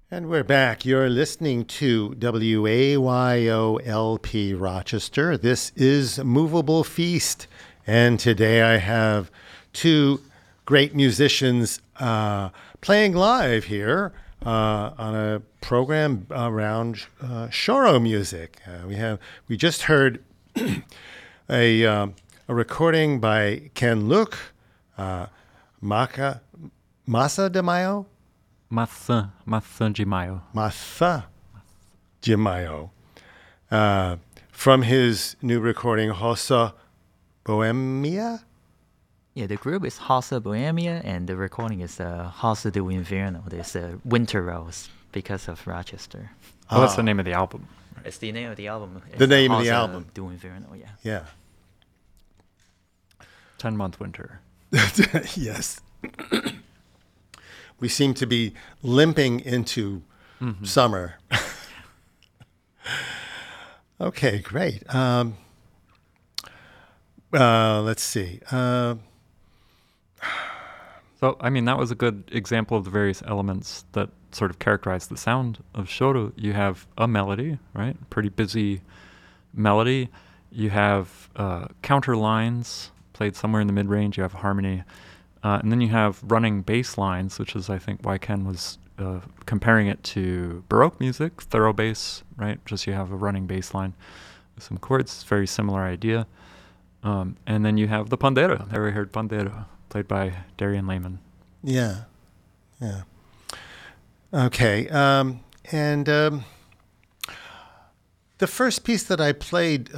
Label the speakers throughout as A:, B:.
A: And we're back. You're listening to WAYOLP Rochester. This is Movable Feast. And today I have two great musicians playing live here on a program around Shoro music. We just heard a recording by Ken Luke, Masa de Mayo?
B: Maçã de maio.
A: Masa de Mayo, from his new recording, Rosa Bohemia?
C: Yeah, the group is Rosa Bohemia, and the recording is Rosa do Inverno. There's a winter rose because of Rochester.
B: Oh, that's the name of the album.
C: It's the name of the album.
A: The name of the
C: Rosa
A: album.
C: do Inverno, yeah.
A: Yeah.
B: 10-month winter.
A: Yes. We seem to be limping into summer. Okay, great. Let's see.
B: So, I mean, that was a good example of the various elements that sort of characterize the sound of shoro. You have a melody, right? Pretty busy melody. You have counter lines played somewhere in the mid-range. You have harmony. And then you have running bass lines, which is, I think, why Ken was comparing it to Baroque music, thorough bass, right? Just you have a running bass line with some chords. Very similar idea. And then you have the pandero. There we heard pandero, played by Darian Lehman.
A: Yeah. Okay. And the first piece that I played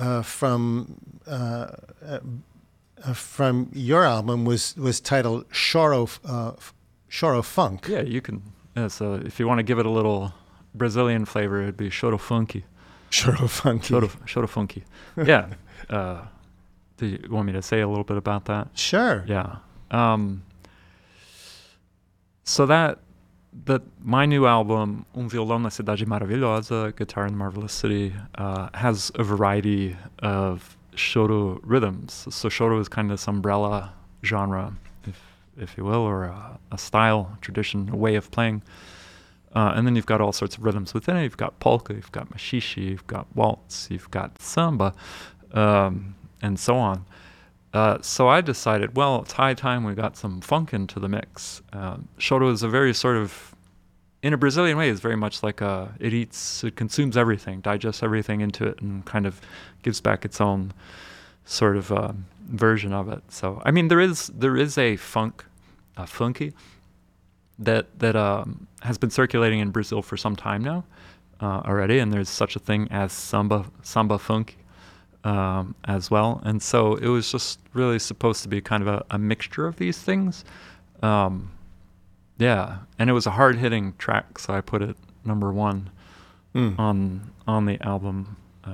A: from your album was titled Shoro Funk.
B: Yeah, you can. So if you want to give it a little Brazilian flavor, it'd be Shoro Funky.
A: Shoro Funky.
B: Shoro Funky. Yeah. Do you want me to say a little bit about that?
A: Sure.
B: Yeah. So that my new album, Violão na Cidade Maravilhosa, Guitar in the Marvelous City, has a variety of shoro rhythms. So shoro is kind of this umbrella genre, if you will, or a style, tradition, a way of playing. And then you've got all sorts of rhythms within it. You've got polka, you've got machixe, you've got waltz, you've got samba, and so on. So I decided, well, it's high time we got some funk into the mix. Shoro is a very sort of, in a Brazilian way, it's very much like it consumes everything, digests everything into it, and kind of gives back its own sort of version of it. So, I mean, there is a funky, that has been circulating in Brazil for some time now already, and there's such a thing as samba funky as well. And so it was just really supposed to be kind of a mixture of these things. Yeah, and it was a hard-hitting track, so I put it number one on the album.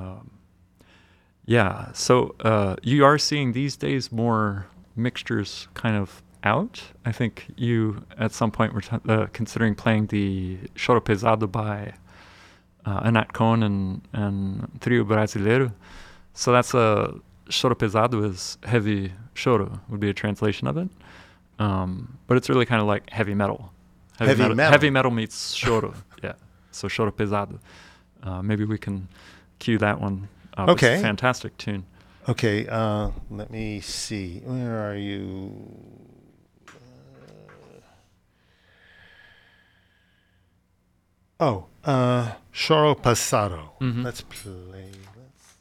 B: Yeah, so you are seeing these days more mixtures kind of out. I think you, at some point, were considering playing the Choro Pesado by Anat Cohn and Trio Brasileiro. So that's Choro Pesado is heavy choro, would be a translation of it. But it's really kind of like heavy metal. Heavy metal meets choro. Yeah. So Choro Pesado. Maybe we can cue that one up.
A: Okay.
B: It's a fantastic tune.
A: Okay. Let me see. Where are you? Choro Pesado.
B: Mm-hmm.
A: Let's play. Let's